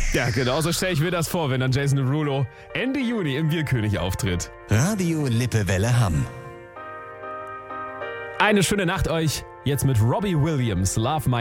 Ja, genau so stelle ich mir das vor, wenn dann Jason Derulo Ende Juni im Bierkönig auftritt. Radio Lippewelle Hamm. Eine schöne Nacht euch. Jetzt mit Robbie Williams, Love My